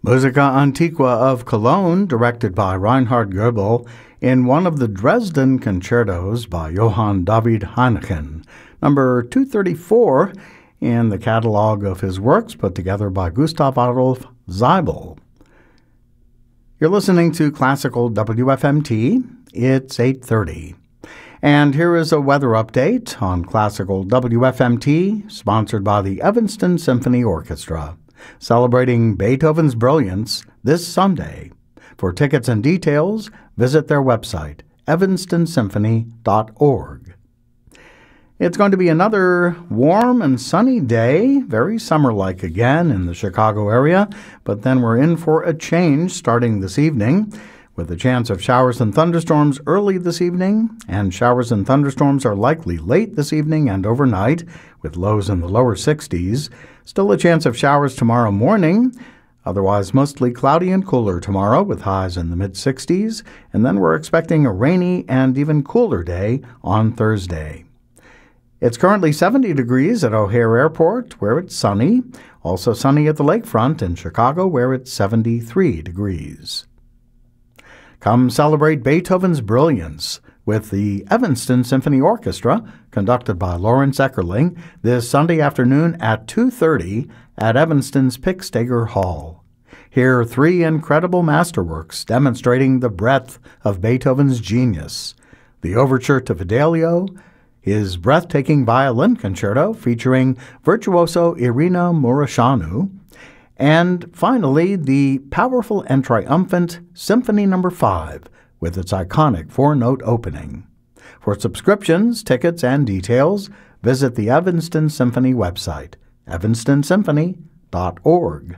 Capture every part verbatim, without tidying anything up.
Musica Antiqua of Cologne, directed by Reinhard Goebel, in one of the Dresden concertos by Johann David Heineken, number two thirty-four in the catalog of his works put together by Gustav Adolf Zeibel. You're listening to Classical W F M T. It's eight thirty. And here is a weather update on Classical W F M T, sponsored by the Evanston Symphony Orchestra, celebrating Beethoven's brilliance this Sunday. For tickets and details, visit their website, evanston symphony dot org. It's going to be another warm and sunny day, very summer-like again in the Chicago area, but then we're in for a change starting this evening, with a chance of showers and thunderstorms early this evening, and showers and thunderstorms are likely late this evening and overnight, with lows in the lower sixties. Still a chance of showers tomorrow morning, otherwise mostly cloudy and cooler tomorrow with highs in the mid-sixties, and then we're expecting a rainy and even cooler day on Thursday. It's currently seventy degrees at O'Hare Airport, where it's sunny. Also sunny at the lakefront in Chicago, where it's seventy-three degrees. Come celebrate Beethoven's brilliance with the Evanston Symphony Orchestra, conducted by Lawrence Eckerling, this Sunday afternoon at two thirty at Evanston's Pick-Stager Hall. Hear three incredible masterworks demonstrating the breadth of Beethoven's genius: the Overture to Fidelio, his breathtaking violin concerto featuring virtuoso Irina Mureșanu, and finally, the powerful and triumphant Symphony Number five, with its iconic four-note opening. For subscriptions, tickets, and details, visit the Evanston Symphony website, evanston symphony dot org.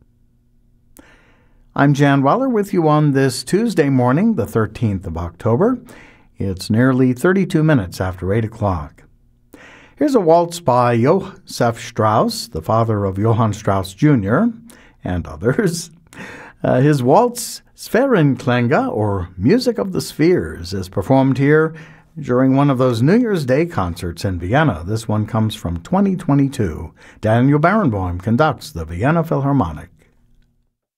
I'm Jan Weller with you on this Tuesday morning, the thirteenth of October. It's nearly thirty-two minutes after eight o'clock. Here's a waltz by Joseph Strauss, the father of Johann Strauss Junior, and others. Uh, his waltz, Sphärenklänge, or Music of the Spheres, is performed here during one of those New Year's Day concerts in Vienna. This one comes from twenty twenty-two. Daniel Barenboim conducts the Vienna Philharmonic.